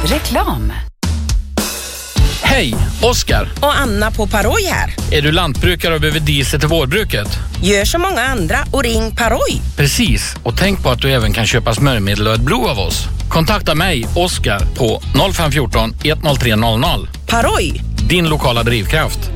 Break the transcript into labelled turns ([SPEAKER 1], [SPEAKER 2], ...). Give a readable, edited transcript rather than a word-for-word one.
[SPEAKER 1] Reklam.
[SPEAKER 2] Hej, Oskar.
[SPEAKER 3] Och Anna på Paroj här.
[SPEAKER 2] Är du lantbrukare och behöver diesel till vårbruket?
[SPEAKER 3] Gör som många andra och ring Paroj.
[SPEAKER 2] Precis, och tänk på att du även kan köpa smörjmedel och ett blod av oss. Kontakta mig, Oskar, på 0514 103 00.
[SPEAKER 3] Paroj.
[SPEAKER 2] Din lokala drivkraft.